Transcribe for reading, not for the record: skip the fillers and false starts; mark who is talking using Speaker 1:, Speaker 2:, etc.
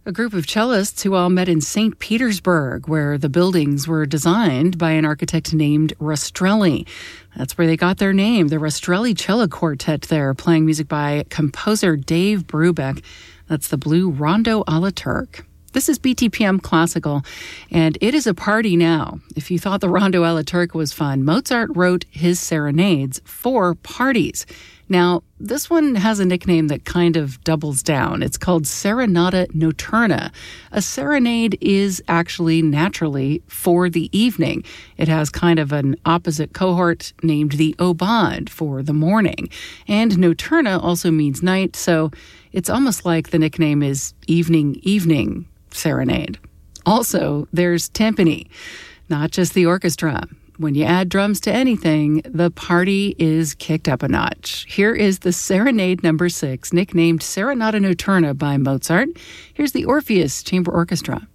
Speaker 1: A group of cellists who all met in St. Petersburg, where the buildings were designed by an architect named Rastrelli. That's where they got their name, the Rastrelli Cello Quartet there, playing music by composer Dave Brubeck. That's the Blue Rondo a la Turk. This is BTPM Classical, and it is a party now. If you thought the Rondo a la Turk was fun, Mozart wrote his serenades for parties. Now, this one has a nickname that kind of doubles down. It's called Serenata Notturna. A serenade is actually naturally for the evening. It has kind of an opposite cohort named the Aubade for the morning. And Notturna also means night, so it's almost like the nickname is evening serenade. Also, there's timpani, not just the orchestra. When you add drums to anything, the party is kicked up a notch. Here is the Serenade number 6, nicknamed Serenata Notturna by Mozart. Here's the Orpheus Chamber Orchestra.